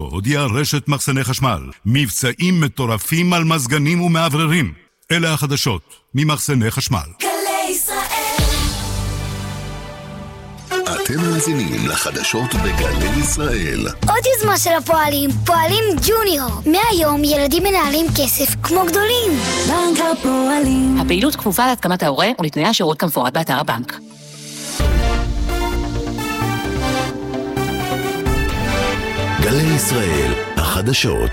הודיעה רשת מחסני חשמל, מבצעים מטורפים על מזגנים ומעבררים. אלה החדשות ממחסני חשמל. גלי ישראל. אתם מאזינים לחדשות בגלי ישראל. עוד יוזמה של הפועלים, פועלים ג'וניור. מהיום ילדים מנהלים כסף כמו גדולים. בנק הפועלים. הפעילות כפופה להתקמת ההורה ולתנאי השירות כמפורט באתר הבנק. גלי ישראל, החדשות.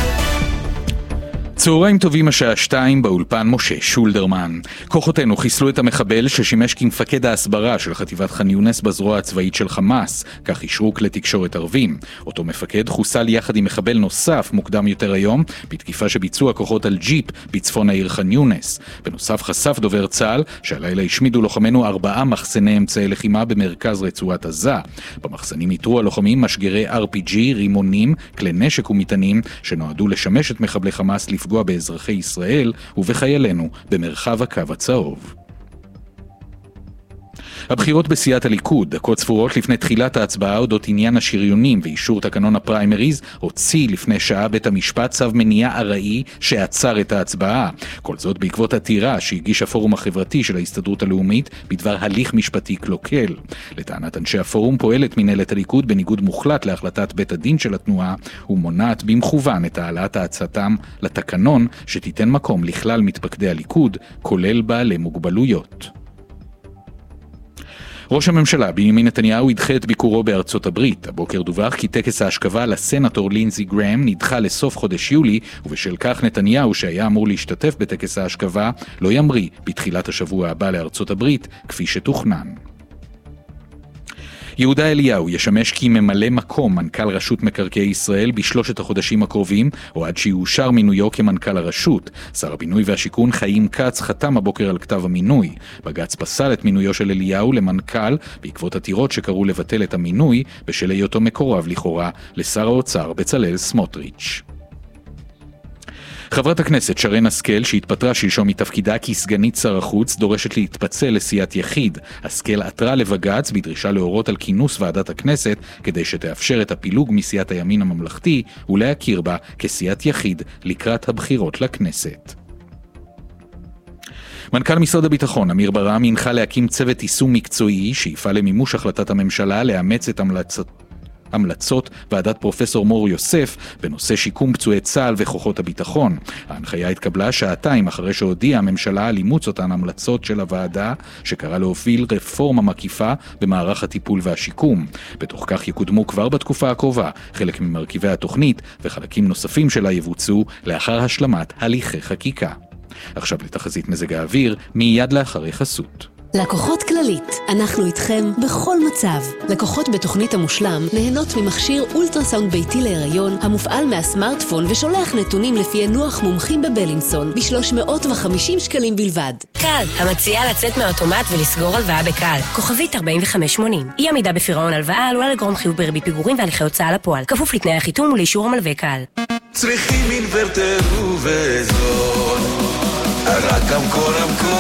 צהריים טובים, השעה 2 באולפן משה שולדרמן. כוחותינו חיסלו את המחבל ששימש כמפקד ההסברה של חטיבת ח'אן יונס בזרוע הצבאית של חמאס, כך אישרו כלי תקשורת ערבים. אותו מפקד חוסל יחד עם מחבל נוסף מוקדם יותר היום, בתקיפה שביצעו כוחות על ג'יפ בצפון העיר ח'אן יונס. בנוסף חשף דובר צה"ל שהלילה השמידו לוחמינו 4 מחסני אמצעי לחימה במרכז רצועת עזה. במחסנים איתרו הלוחמים משגרי RPG, רימונים, כלי נשק ומטענים שנועדו לשמש את מחבלי חמאס לפגוע באזרחי ישראל ובחיילינו במרחב הקו הצהוב. הבחירות בסיעת הליכוד, דקות ספורות לפני תחילת ההצבעה אודות עניין השריונים ואישור תקנון הפריימריז, הוציא לפני שעה בית המשפט צו מניעה ארעי שעצר את ההצבעה. כל זאת בעקבות עתירה שהגיש הפורום החברתי של ההסתדרות הלאומית בדבר הליך משפטי קלוקל. לטענת אנשי הפורום פועלת מנהלת הליכוד בניגוד מוחלט להחלטת בית הדין של התנועה ומונעת במכוון את העלאת הצעתם לתקנון שתיתן מקום לכלל מתפקדי הליכוד, כולל בעלי מוגבלויות. ראש הממשלה בנימין נתניהו ידחה את ביקורו בארצות הברית. הבוקר דווח כי טקס ההשכבה לסנטור לינזי גרהם נדחה לסוף חודש יולי, ובשל כך נתניהו שהיה אמור להשתתף בטקס ההשכבה לא ימריא בתחילת השבוע הבא לארצות הברית כפי שתוכנן. יהודה אליהו ישמש כממלא מקום מנכ"ל רשות מקרקעי ישראל בשלושת החודשים הקרובים, או עד שיאושר מינויו כמנכ"ל הרשות. שר הבינוי והשיכון חיים כץ חתם הבוקר על כתב המינוי. בג"ץ פסל את מינויו של אליהו למנכ"ל בעקבות עתירות שקראו לבטל את המינוי בשל היותו מקורב לכאורה לשר האוצר בצלאל סמוטריץ'. חברת הכנסת שרן השכל, שהתפטרה שלשום מתפקידה כסגנית שר החוץ, דורשת להתפצל לסיעת יחיד. השכל עתרה לבג"ץ בדרישה להורות על כינוס ועדת הכנסת כדי שתאפשר את הפילוג מסיעת הימין הממלכתי ולהכיר בה כסיעת יחיד לקראת הבחירות לכנסת. מנכ"ל משרד הביטחון אמיר ברם הנחה להקים צוות יישום מקצועי שיפעל למימוש החלטת הממשלה לאמץ את המלצות ועדת פרופסור מור יוסף בנושא שיקום פצועי צה"ל וכוחות הביטחון. ההנחיה התקבלה שעתיים אחרי שהודיעה הממשלה על אימוץ אותן המלצות של הוועדה שקרא להוביל רפורמה מקיפה במערך הטיפול והשיקום. בתוך כך יקודמו כבר בתקופה הקרובה חלק ממרכיבי התוכנית וחלקים נוספים שלה יבוצעו לאחר השלמת הליכי חקיקה. עכשיו לתחזית מזג האוויר מיד לאחרי חסות. לקוחות כללית, אנחנו איתכם בכל מצב. לקוחות בתוכנית המושלם נהנות ממכשיר אולטרסאונד ביתי להיריון המופעל מהסמארטפון ושולח נתונים לפי נוח מומחים בבלינסון ב-350 שקלים בלבד. קל, המציעה לצאת מהאוטומט ולסגור הלוואה בקל. כוכבית 4580. אי עמידה בפירעון הלוואה עלולה לגרום חיוב בריבית פיגורים והליכי הוצאה לפועל. כפוף לתנאי החיתום ולאישור המלווה קל. צריכים אינוורטר ובזול, רק המקור.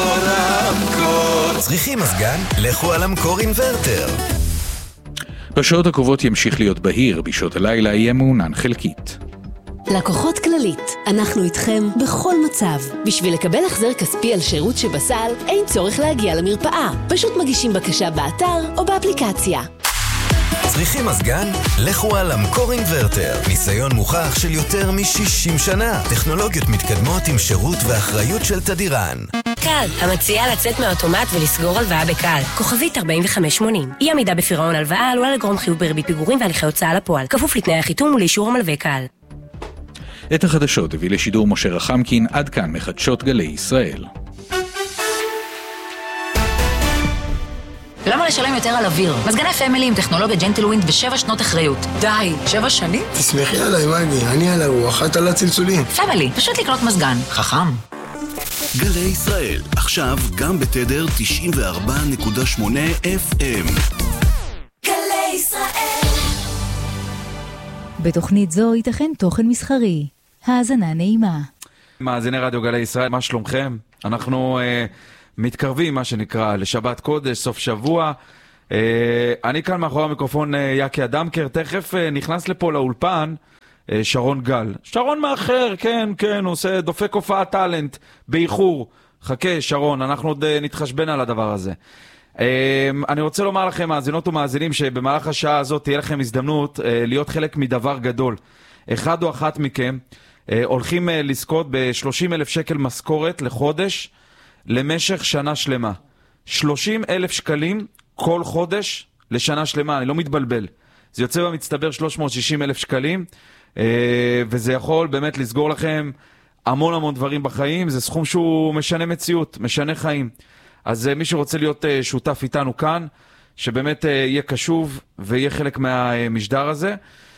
צריכים מזגן? לכו על המקור אינוורטר. בשעות הקרובות ימשיך להיות בהיר, בשעות הלילה יהיה מעונן חלקית. לקוחות כללית, אנחנו איתכם בכל מצב. בשביל לקבל החזר כספי על שירות שבסל, אין צורך להגיע למרפאה. פשוט מגישים בקשה באתר או באפליקציה. צריכים מזגן? לכו על המקור אינוורטר. ניסיון מוכח של יותר מ-60 שנה. טכנולוגיות מתקדמות עם שירות ואחריות של תדירן. קל, המציעה לצאת מהאוטומט ולסגור הלוואה בקל. כוכבית 4580. אי עמידה בפירעון הלוואה עלולה לגרום חיוב בריבית פיגורים והליכי הוצאה לפועל. כפוף לתנאי החיתום ולאישור המלווה קל. את החדשות הביא לשידור משה רחמקין. עד כאן מחדשות גלי ישראל. למה לשלם יותר על אוויר? מזגני פמילי עם טכנולוגיה ג'נטלווינד ו7 שנות אחריות. די, 7 שנים? תסמכי עליי, מגי, אני על הרוח, את על הצלצולים. פמילי, פשוט לקנות מזגן. חכם. גלי ישראל, עכשיו גם בתדר 94.8 FM. גלי ישראל. בתוכנית זו ייתכן תוכן מסחרי. האזנה נעימה. מאזיני רדיו גלי ישראל, מה שלומכם? אנחנו מתקרבים, מה שנקרא, לשבת קודש, סוף שבוע. אני כאן מאחורי המיקרופון יקי אדמקר, תכף נכנס לפה לאולפן שרון גל. שרון מאחר, כן, כן, הוא עושה דופק הופעה טלנט, באיחור. חכה, שרון, אנחנו עוד נתחשבן על הדבר הזה. אני רוצה לומר לכם, מאזינות ומאזינים, שבמהלך השעה הזאת תהיה לכם הזדמנות להיות חלק מדבר גדול. אחד או אחת מכם הולכים לזכות ב-30,000 שקל משכורת לחודש למשך שנה שלמה. 30,000 שקלים כל חודש לשנה שלמה, אני לא מתבלבל. זה יוצא במצטבר 360,000 שקלים, וזה יכול באמת לסגור לכם המון המון דברים בחיים. זה סכום שהוא משנה מציאות, משנה חיים. אז מי שרוצה להיות שותף איתנו כאן, שבאמת יהיה קשוב ויהיה חלק מהמשדר הזה.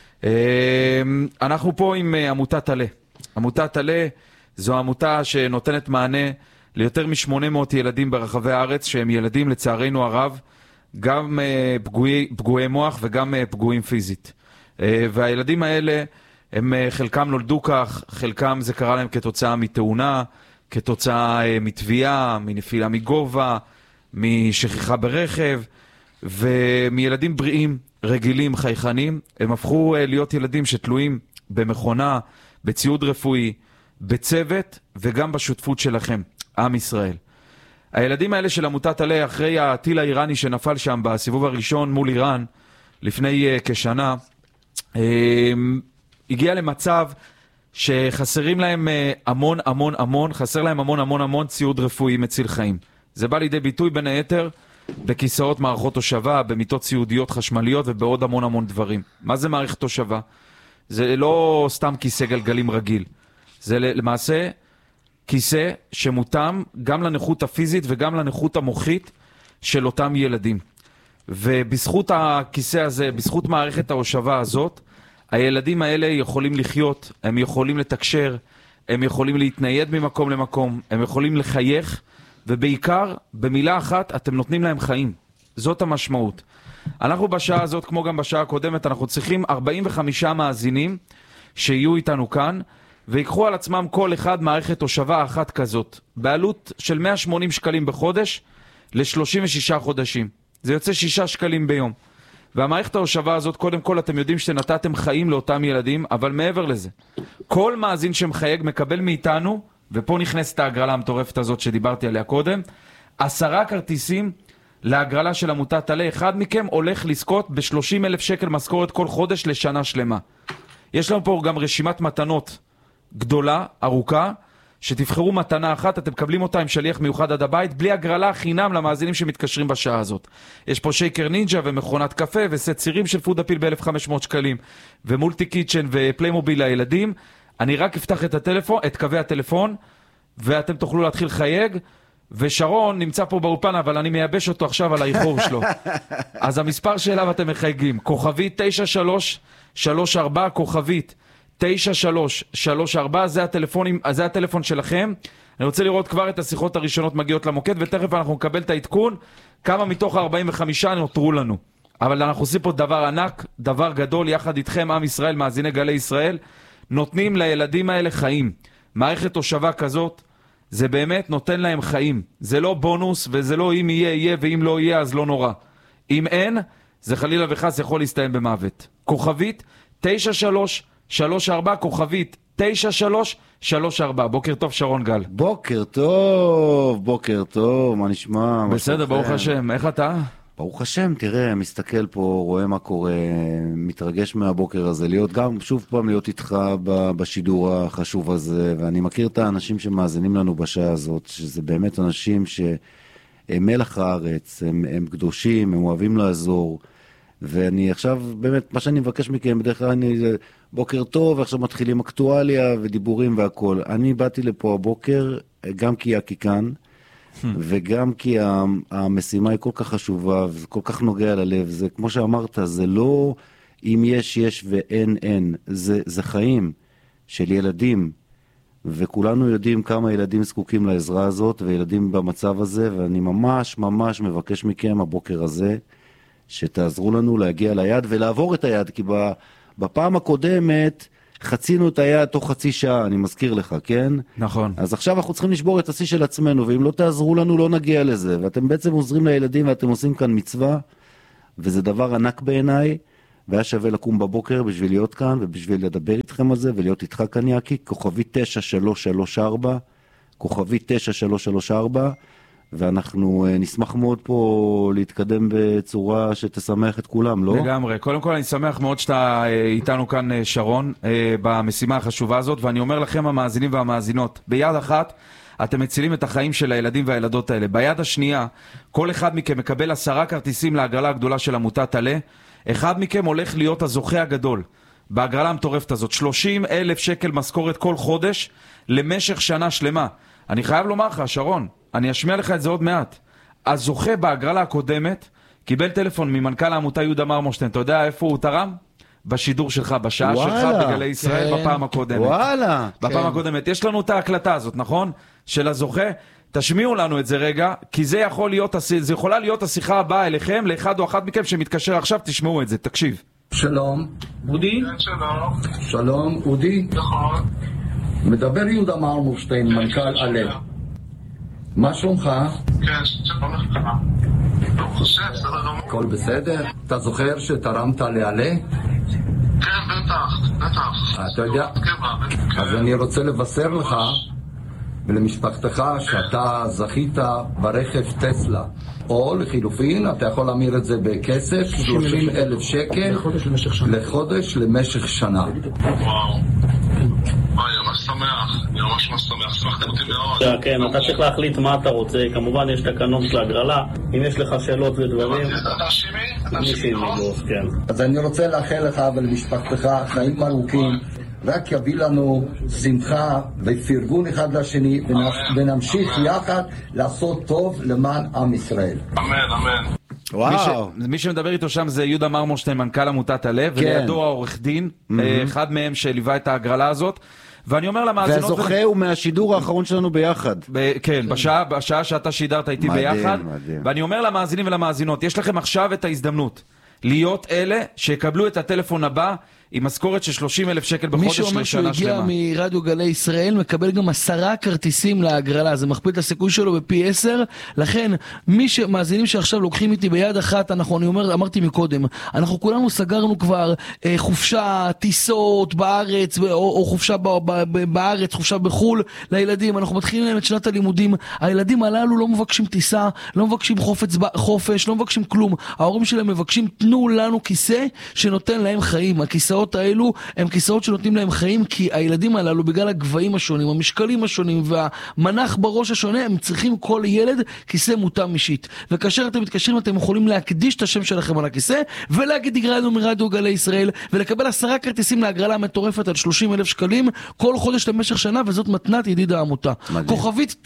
אנחנו פה עם עמותת עלה. עמותת עלה זו עמותה שנותנת מענה ליותר מ-800 ילדים ברחבי הארץ, שהם ילדים לצערנו הרב, גם פגועי מוח וגם פגועים פיזית. והילדים האלה, הם חלקם נולדו כך, חלקם זה קרה להם כתוצאה מתאונה, כתוצאה מתביעה, מנפילה מגובה, משכחה ברכב, ומילדים בריאים, רגילים, חייכנים, הם הפכו להיות ילדים שתלויים במכונה, בציוד רפואי, בצוות וגם בשותפות שלכם, עם ישראל. הילדים האלה של עמותת עלה, אחרי הטיל האיראני שנפל שם בסיבוב הראשון מול איראן, לפני כשנה, הגיע למצב שחסרים להם חסר להם המון ציוד רפואי מציל חיים. זה בא לידי ביטוי בין היתר בכיסאות מערכות תושבה, במיטות ציודיות חשמליות ובעוד המון דברים. מה זה מערכת תושבה? זה לא סתם כיסא גלגלים רגיל. זה למעשה כיסא שמותאם גם לנכות הפיזית וגם לנכות המוחית של אותם ילדים. ובזכות הכיסא הזה, בזכות מערכת ההושבה הזאת, הילדים האלה יכולים לחיות, הם יכולים לתקשר, הם יכולים להתנייד ממקום למקום, הם יכולים לחייך, ובעיקר, במילה אחת, אתם נותנים להם חיים. זאת המשמעות. אנחנו בשעה הזאת, כמו גם בשעה הקודמת, אנחנו צריכים 45 מאזינים שיהיו איתנו כאן, ויקחו על עצמם כל אחד מערכת הושבה אחת כזאת, בעלות של 180 שקלים בחודש, ל-36 חודשים. זה יוצא 6 שקלים ביום. והמערכת ההושבה הזאת, קודם כל אתם יודעים שנתתם חיים לאותם ילדים, אבל מעבר לזה, כל מאזין שמחייג מקבל מאיתנו, ופה נכנסת ההגרלה המטורפת הזאת שדיברתי עליה קודם, 10 כרטיסים להגרלה של עמותת עלה. אחד מכם הולך לזכות ב-30,000 שקל משכורת כל חודש לשנה שלמה. יש לנו פה גם רשימת מתנות גדולה, ארוכה, שתבחרו מתנה אחת, אתם מקבלים אותה עם שליח מיוחד עד הבית, בלי הגרלה חינם למאזינים שמתקשרים בשעה הזאת. יש פה שייקר נינג'ה ומכונת קפה וסט צירים של פוד אפיל ב-1,500 שקלים, ומולטי קיצ'ן ופליימוביל לילדים. אני רק אפתח את קווי הטלפון, ואתם תוכלו להתחיל חייג, ושרון נמצא פה באולפן, אבל אני מייבש אותו עכשיו על האיחור שלו. אז המספר שאליו אתם מחייגים, כוכבית 9334, כוכבית 9334, זה הטלפון שלכם. אני רוצה לראות כבר את השיחות הראשונות מגיעות למוקד, ותכף אנחנו נקבל את העדכון, כמה מתוך ה-45 נותרו לנו. אבל אנחנו עושים פה דבר ענק, דבר גדול, יחד איתכם, עם ישראל, מאזיני גלי ישראל, נותנים לילדים האלה חיים. מערכת תושבה כזאת, זה באמת נותן להם חיים. זה לא בונוס, וזה לא אם יהיה, ואם לא יהיה, אז לא נורא. אם אין, זה חלילה וחס יכול להסתיים במוות. כוכבית 9334, כוכבית 9334. בוקר טוב, שרון גל. בוקר טוב, מה נשמע? בסדר, ברוך השם. איך אתה? ברוך השם, תראה, מסתכל פה, רואה מה קורה, מתרגש מהבוקר הזה, להיות גם, שוב פעם להיות איתך בשידור החשוב הזה, ואני מכיר את האנשים שמאזינים לנו בשעה הזאת, שזה באמת אנשים שהם מלח הארץ, הם קדושים, הם אוהבים לעזור, ואני עכשיו, באמת, מה שאני מבקש מכם, בדרך כלל אני, בוקר טוב, ועכשיו מתחילים אקטואליה ודיבורים והכל. אני באתי לפה הבוקר, גם כי יקי כאן, וגם כי המשימה היא כל כך חשובה, וזה כל כך נוגע ללב, זה כמו שאמרת, זה לא אם יש ואין, זה חיים של ילדים, וכולנו יודעים כמה ילדים זקוקים לעזרה הזאת, וילדים במצב הזה, ואני ממש מבקש מכם הבוקר הזה, שתעזרו לנו להגיע ליד ולעבור את היד, כי בפעם הקודמת חצינו את היד תוך חצי שעה, אני מזכיר לך, כן? נכון. אז עכשיו אנחנו צריכים לשבור את השיא של עצמנו, ואם לא תעזרו לנו לא נגיע לזה, ואתם בעצם עוזרים לילדים ואתם עושים כאן מצווה, וזה דבר ענק בעיניי, והיה שווה לקום בבוקר בשביל להיות כאן, ובשביל לדבר איתכם על זה, ולהיות איתך כאן יעקי, כוכבי 9334, כוכבי 9334, ואנחנו נשמח מאוד פה להתקדם בצורה שתשמח את כולם, לא? לגמרי. קודם כל אני שמח מאוד שאתה איתנו כאן, שרון, במשימה החשובה הזאת, ואני אומר לכם, המאזינים והמאזינות, ביד אחת, אתם מצילים את החיים של הילדים והילדות האלה. ביד השנייה, כל אחד מכם מקבל 10 כרטיסים להגרלה הגדולה של עמותת עלה. אחד מכם הולך להיות הזוכה הגדול בהגרלה המטורפת הזאת. 30,000 שקל משכורת כל חודש למשך שנה שלמה. אני חייב לומר לך, שרון, אני אשמיע לך את זה עוד מעט. הזוכה בהגרלה הקודמת קיבל טלפון ממנכ"ל העמותה יהודה מרמורשטיין. אתה יודע איפה הוא תרם? בשידור שלך, בשעה שלך בגלי ישראל, בפעם הקודמת. וואלה. בפעם הקודמת. יש לנו את ההקלטה הזאת, נכון? של הזוכה. תשמיעו לנו את זה רגע, כי זה יכולה להיות השיחה הבאה אליכם, לאחד או אחת מכם שמתקשר עכשיו, תשמעו את זה, תקשיב. שלום, אודי? שלום. שלום, אודי? נכון. מדבר יהודה מרמורשטיין, מנכ"ל עלה. מה שלומך? כן, שלום לך. חושב, בסדר גמור. הכל בסדר? אתה זוכר שתרמת לעלה? כן, בטח. אתה יודע? אז אני רוצה לבשר לך ולמשפחתך שאתה זכית ברכב טסלה. או לחילופין, אתה יכול להמיר את זה בכסף, 30,000 שקל לחודש למשך שנה. וואו. ממש שמח, שמחתם אותי מאוד. כן, אתה צריך להחליט מה אתה רוצה, כמובן יש תקנון של הגרלה, אם יש לך שאלות ודברים... אתה שימי? כן. אז אני רוצה לאחל לך ולמשפחתך חיים ארוכים, רק יביא לנו שמחה ופרגון אחד לשני, ונמשיך יחד לעשות טוב למען עם ישראל. אמן. וואו. מי שמדבר איתו שם זה יהודה מרמורשטיין, מנכ"ל עמותת עלה, ולידו העורך דין, אחד מהם שליווה את ההגרלה הזאת. ואני אומר למאזינות... והזוכה הוא מהשידור האחרון שלנו ביחד. כן, בשעה שאתה שידרת איתי ביחד. ואני אומר למאזינים ולמאזינות, יש לכם עכשיו את ההזדמנות להיות אלה שיקבלו את הטלפון הבא עם משכורת של 30,000 שקל בחודש לשנה שלמה. מי שאומר שהוא הגיע מרדיו גלי ישראל מקבל גם 10 כרטיסים להגרלה, זה מכפיל את הסיכוי שלו בפי 10, לכן מי שמאזינים שעכשיו לוקחים איתי ביד אחת, אמרתי מקודם, אנחנו כולנו סגרנו כבר חופשה, טיסות בארץ, או חופשה בארץ, חופשה בחול לילדים, אנחנו מתחילים להם את שנת הלימודים, הילדים הללו לא מבקשים טיסה, לא מבקשים חופש, לא מבקשים כלום, ההורים שלהם מבקשים, תנו לנו כיסא שנותן להם חיים, הכיסאות האלו הם כיסאות שנותנים להם חיים, כי הילדים הללו בגלל הגבהים השונים, המשקלים השונים והמנח בראש השונה, הם צריכים כל ילד כיסא מותאם אישית. וכאשר אתם מתקשרים אתם יכולים להקדיש את השם שלכם על הכיסא ולהגיד הגרלנו מרדיו גלי ישראל ולקבל 10 כרטיסים להגרלה מטורפת על 30,000 שקלים כל חודש למשך שנה, וזאת מתנת ידיד העמותה. כוכבית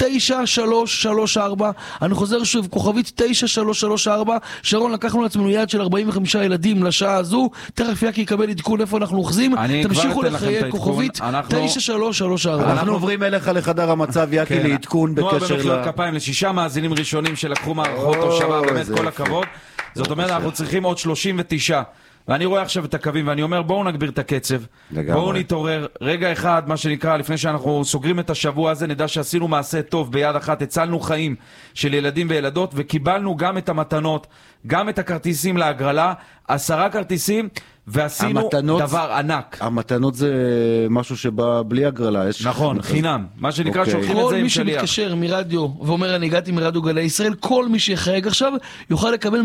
9334, אני חוזר שוב, כוכבית 9334. שרון, לקחנו לעצמנו יעד של 45 ילדים לשעה הזו, תכף יקי יקבל עדכון איפה אנחנו אוחזים, תמשיכו לחיי כוכבית 9334. אנחנו עוברים אליך לחדר המצב, יקי, לעדכון בקשר תנועה במחיאות כפיים ל6 מאזינים ראשונים שלקחו מערכות תושבה, באמת כל הכבוד. זאת אומרת, אנחנו צריכים עוד 39. ואני רואה עכשיו את הקווים ואני אומר, בואו נגביר את הקצב, בואו נתעורר רגע אחד, מה שנקרא, לפני שאנחנו סוגרים את השבוע הזה, נדע שעשינו מעשה טוב ביד אחת, הצלנו חיים של ילדים וילדות, וקיבלנו גם את המתנות, גם את הכרטיסים להגרלה, 10 כרטיסים, ועשינו דבר ענק. המתנות זה משהו שבא בלי הגרלה. נכון, חינם. מה שנקרא שולחים את זה עם שליח. כל מי שמתקשר מרדיו ואומר אני הגעתי מרדיו גלי ישראל, כל מי שיחייג עכשיו יוכל לקבל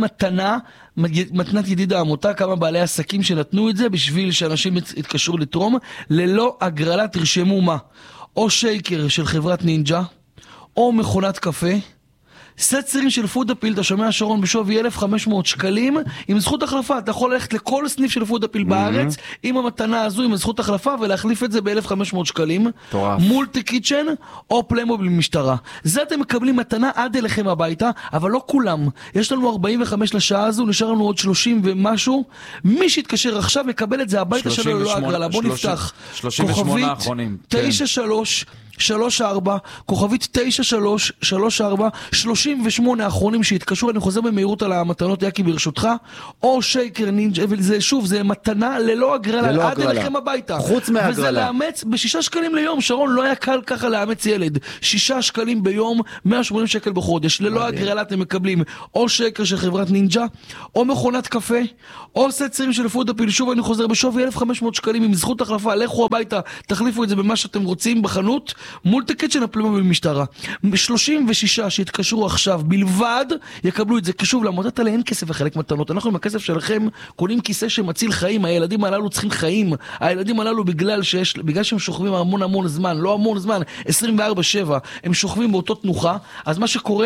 מתנת ידיד העמותה, כמה בעלי עסקים שנתנו את זה בשביל שאנשים יתקשרו לתרום, ללא הגרלה. תרשמו מה? או שייקר של חברת נינג'ה, או מכונת קפה, סט סירים של פודאפיל, אתה שומע שרון, בשווי 1,500 שקלים, עם זכות החלפה. אתה יכול ללכת לכל סניף של פודאפיל בארץ, עם המתנה הזו, עם זכות החלפה, ולהחליף את זה ב-1,500 שקלים. מולטי קיצ'ן, או פליימוביל משטרה. זה אתם מקבלים מתנה עד אליכם הביתה, אבל לא כולם. יש לנו 45 לשעה הזו, נשאר לנו עוד 30 ומשהו. מי שיתקשר עכשיו מקבל את זה הביתה שלו ללא הגרלה. בוא נפתח. 38 האחרונים. 93 34, כוכבית 9334, 38 האחרונים שהתקשרו, אני חוזר במהירות על המתנות יקי ברשותך, או שייקר נינג'ה, וזה שוב, זה מתנה ללא הגרלה, עד אליכם הביתה. חוץ מהגרלה. וזה לאמץ ב6 שקלים ליום, שרון, לא היה קל ככה לאמץ ילד. 6 שקלים ביום, 180 שקל בחודש, ללא הגרלה אתם מקבלים, או שייקר של חברת נינג'ה, או מכונת קפה, או סט צירים של פודאפיל, שוב אני חוזר בשווי 1,500 שקלים, עם זכות החלפה, לכו הביתה, תחליפו את זה במה שאתם רוצים בחנות, מולטי-קיצ'ן הפלמוביל משטרה. 36 שהתקשרו עכשיו בלבד יקבלו את זה. כשוב, לעמותת עליה אין כסף וחלק מתנות. אנחנו עם הכסף שלכם קונים כיסא שמציל חיים. הילדים הללו צריכים חיים. הילדים הללו בגלל שהם שוכבים המון זמן, לא המון זמן, 24/7, הם שוכבים באותו תנוחה. אז מה שקורה,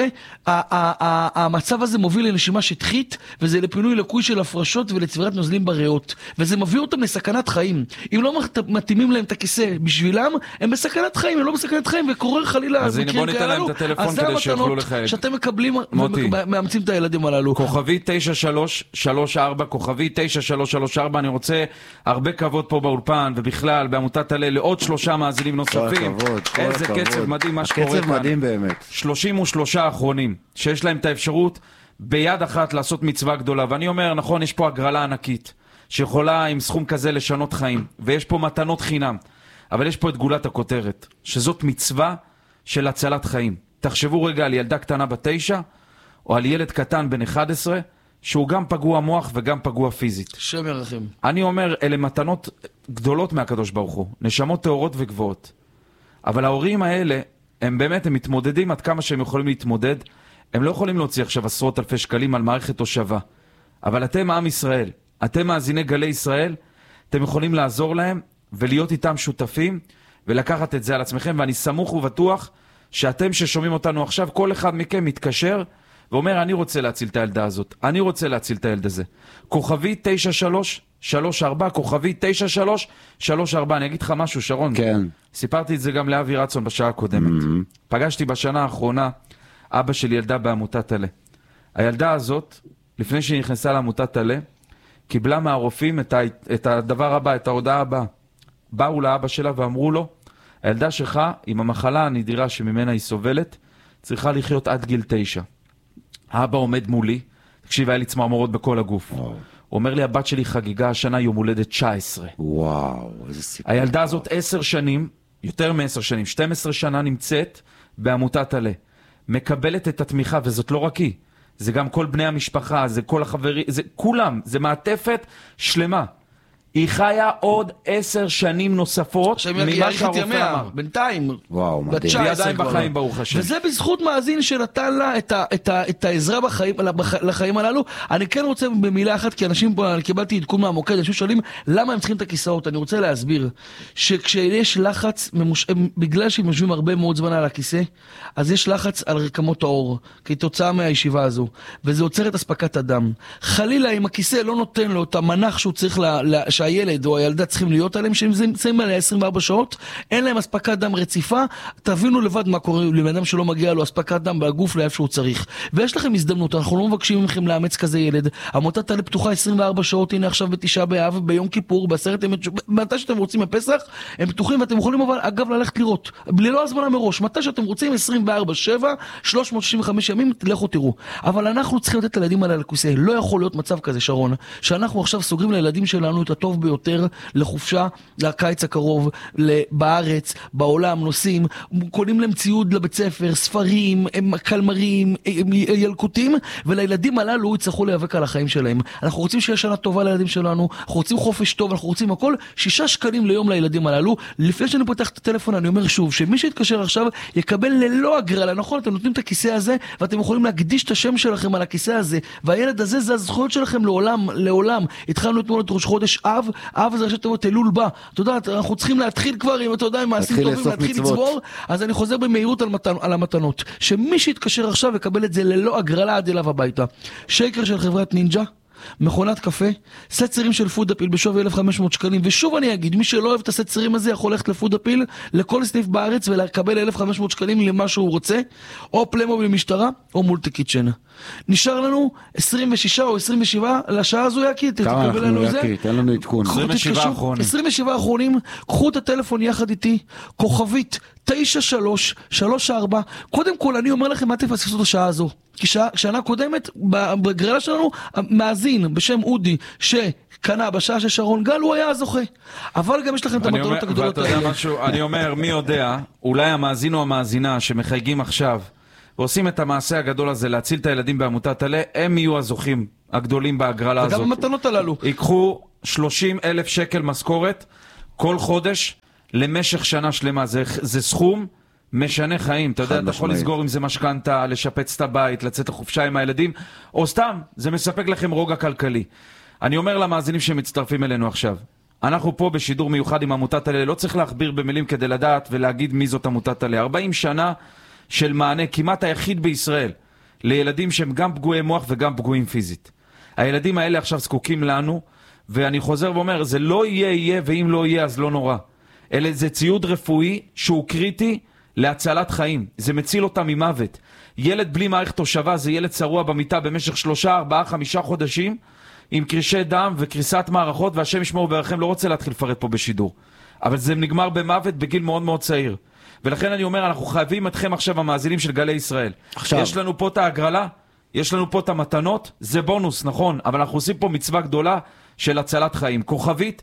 המצב הזה מוביל לנשימה שטחית, וזה לפינוי לקוי של הפרשות ולצבירת נוזלים בריאות. וזה מביא אותם לסכנת חיים. אם לא מתאימים להם את הכיסא בשבילם, הם בסכנת חיים, הם לא בסכנת חיים, וקורא חלילה. אז הנה בוא ניתן להם את הטלפון כדי שיוכלו לחייג. שאתם מקבלים ומאמצים את הילדים הללו. כוכבי 9334, כוכבי 9334, אני רוצה הרבה כבוד פה באולפן, ובכלל, בעמותת עלה, לעוד 3 מאזינים נוספים. איזה קצב מדהים מה שקורה כאן. קצב מדהים באמת. 33 האחרונים, שיש להם את האפשרות ביד אחת לעשות מצווה גדולה. ואני אומר, נכון, יש פה הגרלה ענקית, שיכולה עם סכום כזה לשנות חיים, ויש פה מתנות חינם. אבל יש פה את גולת הכותרת, שזאת מצווה של הצלת חיים. תחשבו רגע על ילדה קטנה ב9, או על ילד קטן בן 11, שהוא גם פגוע מוח וגם פגוע פיזית. שם ירחם. אני אומר, אלה מתנות גדולות מהקדוש ברוך הוא, נשמות טהורות וגבוהות. אבל ההורים האלה, הם באמת, הם מתמודדים עד כמה שהם יכולים להתמודד. הם לא יכולים להוציא עכשיו עשרות אלפי שקלים על מערכת תושבה. אבל אתם עם ישראל, אתם מאזיני גלי ישראל, אתם יכולים לעזור להם, ולהיות איתם שותפים, ולקחת את זה על עצמכם, ואני סמוך ובטוח שאתם ששומעים אותנו עכשיו, כל אחד מכם מתקשר, ואומר, אני רוצה להציל את הילדה הזאת, אני רוצה להציל את הילד הזה. כוכבי 9334, כוכבי 9334, אני אגיד לך משהו, שרון. כן. סיפרתי את זה גם לאבי רצון בשעה הקודמת. פגשתי בשנה האחרונה, אבא של ילדה בעמותת עלה. הילדה הזאת, לפני שהיא נכנסה לעמותת עלה, קיבלה מהרופאים את הדבר הבא, את ההודעה הבאה. באו לאבא שלה ואמרו לו, הילדה שלך עם המחלה הנדירה שממנה היא סובלת, צריכה לחיות עד גיל 9. האבא עומד מולי, תקשיב, היה לי צמרמורות בכל הגוף. הוא אומר לי, הבת שלי חגיגה השנה יום הולדת 19. וואו, איזה סיפור. הילדה הזאת 10 שנים, יותר מ10 שנים, 12 שנה נמצאת בעמותת עלה. מקבלת את התמיכה, וזאת לא רק היא. זה גם כל בני המשפחה, זה כל החברים, זה כולם, זה מעטפת שלמה. היא חיה עוד 10 שנים נוספות ממה שהרופא אמר. בינתיים. וואו, מדהים. היא עדיין בחיים ברוך השם. וזה בזכות מאזין שנתן לה את העזרה לחיים הללו. אני כן רוצה במילה אחת, כי אנשים פה, אני קיבלתי עדכון מהמוקד, אנשים שואלים למה הם צריכים את הכיסאות. אני רוצה להסביר שכשיש לחץ, בגלל שהם יושבים הרבה מאוד זמן על הכיסא, אז יש לחץ על רקמות האור, כתוצאה מהישיבה הזו, וזה עוצר את הספקת הדם. חלילה, אם הכיסא לא נותן לו את המנח שהוא צריך שהילד או הילדה צריכים להיות עליהם, שהם נמצאים עליה 24 שעות, אין להם הספקת דם רציפה, תבינו לבד מה קורה לבן אדם שלא מגיע לו הספקת דם בגוף לאיפה שהוא צריך. ויש לכם הזדמנות, אנחנו לא מבקשים מכם לאמץ כזה ילד. עמותת עלה פתוחה 24 שעות, הנה עכשיו בתשעה באב, ביום כיפור, בעשרת ימי, מתי שאתם רוצים בפסח, הם פתוחים ואתם יכולים אבל אגב ללכת לראות. ללא הזמנה מראש, מתי שאתם רוצים 24/7, 365 ימים, לכו תראו. אבל אנחנו צריכים לתת לילדים על הכיסא. לא יכול להיות מצב כזה, שרון, שאנחנו עכשיו סוגרים לילדים שלנו את הטוב ביותר לחופשה, לקיץ הקרוב, בארץ, בעולם, נוסעים, קונים להם ציוד לבית ספר, ספרים, קלמרים, ילקוטים, ולילדים הללו יצטרכו להיאבק על החיים שלהם. אנחנו רוצים שיהיה שנה טובה לילדים שלנו, אנחנו רוצים חופש טוב, אנחנו רוצים הכל, 6 שקלים ליום לילדים הללו. לפני שאני פותח את הטלפון, אני אומר שוב, שמי שיתקשר עכשיו יקבל ללא הגרלה. נכון, אתם נותנים את הכיסא הזה, ואתם יכולים להקדיש את השם שלכם על הכיסא הזה, והילד הזה זה הזכויות שלכם לעולם. התחלנו אתמול את ראש חודש אב זה ראשי תיבות אלול בא. אתה יודע, אנחנו צריכים להתחיל כבר, אם אתה יודע, עם מעשים טובים, להתחיל לצבור. אז אני חוזר במהירות על המתנות. שמי שיתקשר עכשיו יקבל את זה ללא הגרלה עד אליו הביתה. שייקר של חברת נינג'ה, מכונת קפה, סט צירים של פודאפיל בשווי 1,500 שקלים. ושוב אני אגיד, מי שלא אוהב את הסט צירים הזה יכול ללכת לפודאפיל לכל סניף בארץ ולקבל 1,500 שקלים למה שהוא רוצה, או פליימוביל משטרה או מולטי-קיצ'ן. נשאר לנו 26 או 27 לשעה הזו, יקי, כמה אנחנו, יקי, תן לנו עדכון. 27 האחרונים. 27 האחרונים, קחו את הטלפון יחד איתי, כוכבית 9334. קודם כל אני אומר לכם, מה תפספסו את השעה הזו? כי שנה קודמת, בגרלה שלנו, מאזין בשם אודי, שקנה בשעה של שרון גל, הוא היה הזוכה. אבל גם יש לכם את המתנות הגדולות האלה. אני אומר, מי יודע, אולי המאזין או המאזינה שמחייגים עכשיו, ועושים את המעשה הגדול הזה, להציל את הילדים בעמותת עלה, הם יהיו הזוכים הגדולים בהגרלה הזאת. וגם המתנות הללו. ייקחו 30,000 שקל משכורת כל חודש למשך שנה שלמה. זה סכום משנה חיים. אתה יודע, אתה יכול לסגור עם זה משכנתה, לשפץ את הבית, לצאת לחופשה עם הילדים, או סתם, זה מספק לכם רוגע כלכלי. אני אומר למאזינים שמצטרפים אלינו עכשיו, אנחנו פה בשידור מיוחד עם עמותת עלה, לא צריך להכביר במילים כדי לדעת ולהגיד מי זאת עמותת עלה. 40 שנה של מענה, כמעט היחיד בישראל, לילדים שהם גם פגועי מוח וגם פגועים פיזית. הילדים האלה עכשיו זקוקים לנו, ואני חוזר ואומר, זה לא יהיה, ואם לא יהיה אז לא נורא. זה ציוד רפואי שהוא קריטי להצלת חיים. זה מציל אותם ממוות. ילד בלי מערכת תושבה זה ילד צרוע במיטה במשך 3, 4, 5 חודשים, עם קרישי דם וקריסת מערכות, והשם ישמור וירחם. לא רוצה להתחיל לפרט פה בשידור. אבל זה נגמר במוות בגיל מאוד מאוד צעיר. ולכן אני אומר, אנחנו חייבים אתכם עכשיו המאזינים של גלי ישראל. עכשיו. יש לנו פה את ההגרלה, יש לנו פה את המתנות, זה בונוס, נכון, אבל אנחנו עושים פה מצווה גדולה של הצלת חיים. כוכבית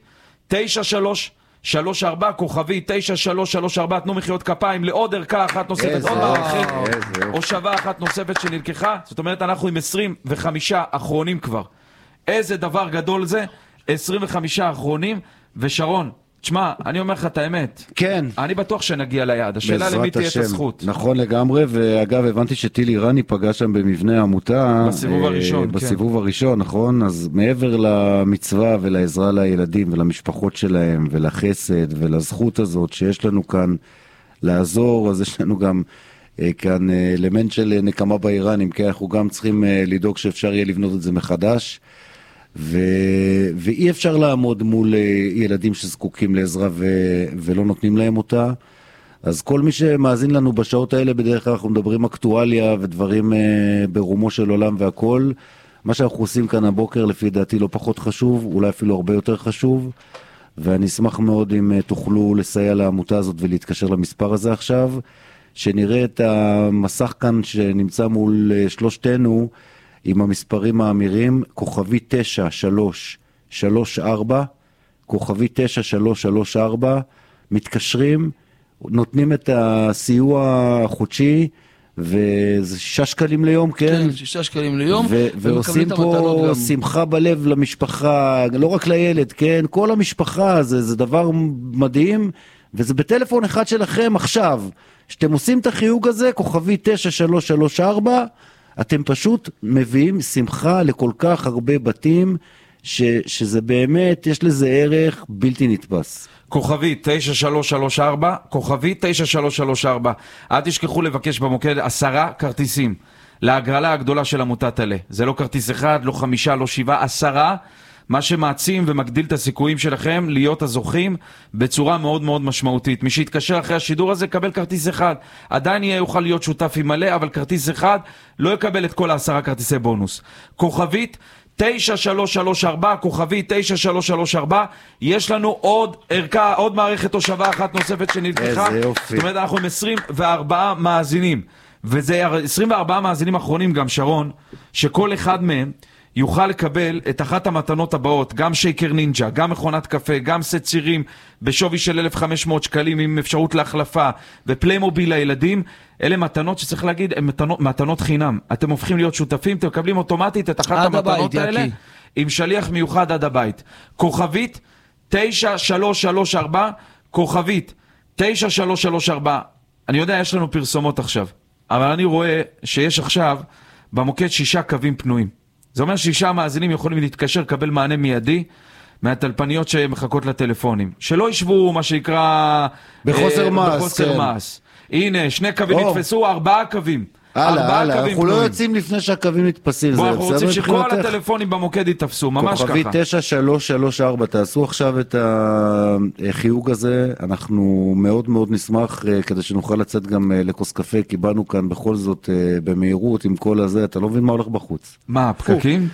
9334, כוכבית 9334, תנו מחיאות כפיים לעוד ערכה אחת נוספת, עוד מערכת, או שווה אחת נוספת שנלקחה. זאת אומרת, אנחנו עם 25 אחרונים כבר. איזה דבר גדול זה, 25 אחרונים, ושרון, תשמע, אני אומר לך את האמת. כן. אני בטוח שנגיע ליעד. השאלה למי תהיה את הזכות. נכון לגמרי, ואגב, הבנתי שטיל איראני פגע שם במבנה העמותה. בסיבוב הראשון, כן. בסיבוב הראשון, נכון? אז מעבר למצווה ולעזרה לילדים ולמשפחות שלהם, ולחסד ולזכות הזאת שיש לנו כאן לעזור, אז יש לנו גם כאן אלמנט של נקמה באיראנים, כי אנחנו גם צריכים לדאוג שאפשר יהיה לבנות את זה מחדש. ואי אפשר לעמוד מול ילדים שזקוקים לעזרה ולא נותנים להם אותה. אז כל מי שמאזין לנו בשעות האלה, בדרך כלל אנחנו מדברים אקטואליה ודברים ברומו של עולם והכל. מה שאנחנו עושים כאן הבוקר לפי דעתי לא פחות חשוב, אולי אפילו הרבה יותר חשוב, ואני אשמח מאוד אם תוכלו לסייע לעמותה הזאת ולהתקשר למספר הזה עכשיו, שנראה את המסך כאן שנמצא מול שלושתנו, עם המספרים האמירים, כוכבי 9334, כוכבי 9334, מתקשרים, נותנים את הסיוע החודשי, וזה 6 שקלים ליום, כן? כן, 6 שקלים ליום. ועושים פה שמחה בלב למשפחה, לא רק לילד, כן? כל המשפחה, זה דבר מדהים, וזה בטלפון אחד שלכם עכשיו. שאתם עושים את החיוג הזה, כוכבי 9334, אתם פשוט מביאים שמחה לכל כך הרבה בתים, שזה באמת, יש לזה ערך בלתי נתפס. כוכבי 9334, כוכבי 9334. אל תשכחו לבקש במוקד 10 כרטיסים להגרלה הגדולה של עמותת עלה. זה לא כרטיס אחד, לא 5, לא 7, 10, מה שמעצים ומגדיל את הסיכויים שלכם להיות הזוכים בצורה מאוד מאוד משמעותית. מי שיתקשר אחרי השידור הזה יקבל כרטיס אחד, עדיין יוכל להיות שותף עם מלא, אבל כרטיס אחד לא יקבל את כל 10 כרטיסי בונוס. כוכבית 9334, כוכבית 9334, יש לנו עוד ערכה, עוד מערכת תושבה אחת נוספת שנלקחה. זאת אומרת, אנחנו עם 24 מאזינים, וזה 24 מאזינים אחרונים גם, שרון, שכל אחד מהם יוכל לקבל את אחת המתנות הבאות, גם שייקר נינג'ה, גם מכונת קפה, גם סט צירים בשווי של 1,500 שקלים עם אפשרות להחלפה, ופליימוביל לילדים. אלה מתנות שצריך להגיד, הן מתנות חינם. אתם הופכים להיות שותפים, אתם מקבלים אוטומטית את אחת המתנות האלה, עם שליח מיוחד עד הבית. כוכבית 9334, כוכבית 9334. אני יודע, יש לנו פרסומות עכשיו, אבל אני רואה שיש עכשיו במוקד 6 קווים פנויים. זה אומר 6 מאזינים יכולים להתקשר, קבל מענה מיידי מהטלפניות שמחכות לטלפונים. שלא ישבו מה שנקרא בחוסר מעש. הנה, 2 קווים נתפסו, 4 קווים. הלאה, אנחנו לא יוצאים לפני שהקווים נתפסים. בוא, אנחנו רוצים שכל הטלפונים במוקד יתפסו, ממש ככה. כוכבי 9334, תעשו עכשיו את החיוג הזה, אנחנו מאוד מאוד נשמח כדי שנוכל לצאת גם לכוס קפה, כי באנו כאן בכל זאת במהירות עם כל הזה, אתה לא מבין מה הולך בחוץ. מה, פקקים?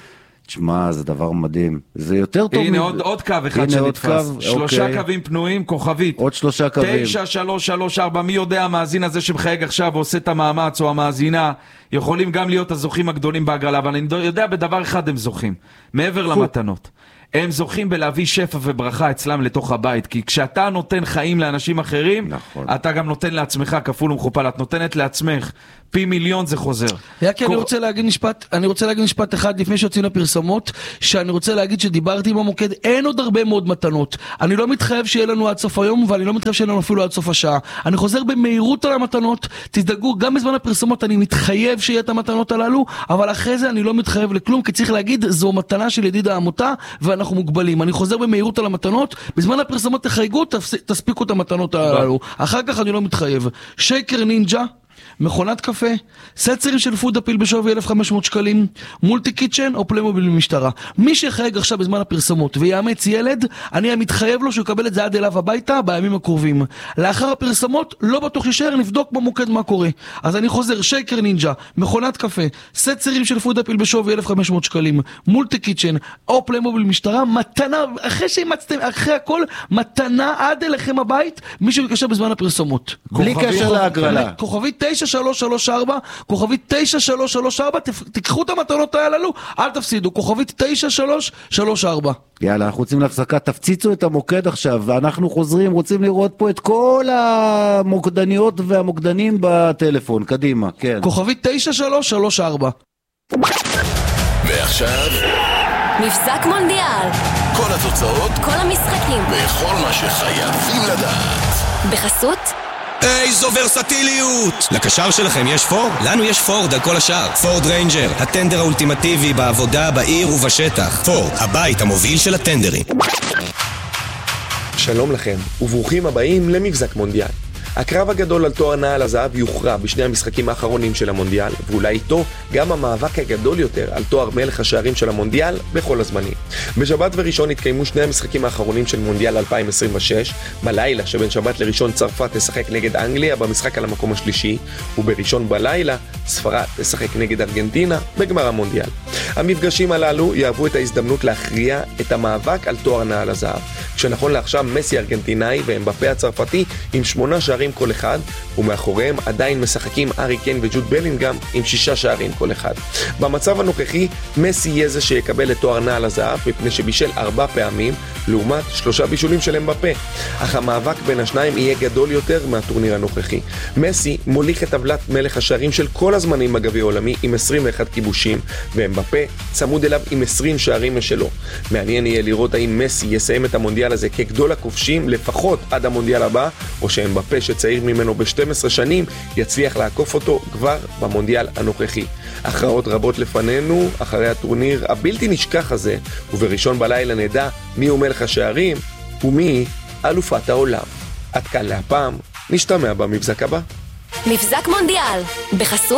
תשמע, זה דבר מדהים. זה יותר טוב. הנה עוד קו אחד שנתפס. 3 קווים פנויים, כוכבית. עוד 3 קווים. 9334, מי יודע, המאזין הזה שמחייג עכשיו ועושה את המאמץ, או המאזינה, יכולים גם להיות הזוכים הגדולים בהגרלה, אבל אני יודע בדבר אחד הם זוכים, מעבר למתנות. הם זוכים בלהביא שפע וברכה אצלם לתוך הבית, כי כשאתה נותן חיים לאנשים אחרים, נכון. אתה גם נותן לעצמך כפול ומכופל, את נותנת לעצמך פי מיליון, זה חוזר. יקי, אני רוצה להגיד משפט אחד לפני שיוצאים לפרסומות, שאני רוצה להגיד שדיברתי עם המוקד, אין עוד הרבה מאוד מתנות. אני לא מתחייב שיהיה לנו עד סוף היום, ואני לא מתחייב שיהיה לנו אפילו עד סוף השעה. אני חוזר במהירות על המתנות, תדאגו, גם בזמן הפרסומות אני מתחייב שיהיה את המתנות הללו, אבל אחרי זה אני לא מתחייב לכלום, כי צריך להגיד, זו מתנה של ידיד העמותה, ואנחנו מוגבלים. אני חוזר במהירות על המתנות, בזמן הפרסומות תחייגו, תספיקו את המתנות הללו. אחר כך אני לא מתחייב. שייקר נינג'ה, מכונת קפה, סצרים של פוד אפיל בשווי 1,500 שקלים, מולטי קיצ'ן או פליימוביל במשטרה. מי שחייג עכשיו בזמן הפרסומות ויאמץ ילד, אני מתחייב לו שהוא יקבל את זה עד אליו הביתה בימים הקרובים. לאחר הפרסומות לא בטוח שישאר, נבדוק במוקד מה קורה. אז אני חוזר, שייקר נינג'ה, מכונת קפה, סצרים של פוד אפיל בשווי 1,500 שקלים, מולטי קיצ'ן או פליימוביל במשטרה, מתנה, אחרי שהמצתם, אחרי הכל, מתנה עד אליכם הבית, מי שמקשר בזמן הפרסומות. בלי קשר להגרלה. כוכבית 9334, כוכבית 9334, תיקחו את המתנות הללו, אל תפסידו, כוכבית 9334. יאללה, אנחנו רוצים להפסקה, תפציצו את המוקד עכשיו, ואנחנו חוזרים, רוצים לראות פה את כל המוקדניות והמוקדנים בטלפון, קדימה, כן. כוכבית 9334. ועכשיו מבזק מונדיאל, כל התוצאות, כל המשחקים וכל מה שחייבים לדעת בחסות איזו ורסטיליות! לקשר שלכם יש פורד? לנו יש פורד על כל השאר. פורד ריינג'ר, הטנדר האולטימטיבי בעבודה, בעיר ובשטח. פורד, הבית המוביל של הטנדרים. שלום לכם, וברוכים הבאים למבזק מונדיאל. הקרב הגדול על תואר נעל הזהב יוכרע בשני המשחקים האחרונים של המונדיאל, ואולי איתו גם המאבק הגדול יותר על תואר מלך השערים של המונדיאל בכל הזמנים. בשבת וראשון התקיימו שני המשחקים האחרונים של מונדיאל 2026, בלילה שבין שבת לראשון צרפת תשחק נגד אנגליה במשחק על המקום השלישי, ובראשון בלילה ספרד תשחק נגד ארגנטינה בגמר המונדיאל. המפגשים הללו יהוו את ההזדמנות להכריע את המאבק על תואר נעל הזהב, כשנכון לעכשיו מסי ארגנטינאי ואמבפה הצרפתי עם 8 שערים כל אחד, ומאחוריהם עדיין משחקים ארי קיין וג'וד בלינגהאם עם 6 שערים כל אחד. במצב הנוכחי, מסי יהיה זה שיקבל את תואר נעל הזהב, מפני שבישל 4 פעמים, לעומת 3 בישולים של אמבפה. אך המאבק בין השניים יהיה גדול יותר מהטורניר הנוכחי. מסי מוליך את טבלת מלך השערים של כל הזמנים בגביע העולמי עם 21 כיבושים, ואמבפה צמוד אליו עם 20 שערים משלו. מעניין יהיה לראות האם מסי יסיים את המונדיאל הזה כגדול הכובשים לפחות עד המונדיאל הבא, או שאמבפה שצעיר ממנו ב-12 שנים יצליח לעקוף אותו כבר במונדיאל הנוכחי. הכרעות רבות לפנינו אחרי הטורניר הבלתי נשכח הזה, ובראשון בלילה נדע מי הוא מלך השערים ומי אלופת העולם. עד כאן להפעם, נשתמע במבזק הבא. מבזק מונדיאל בחסות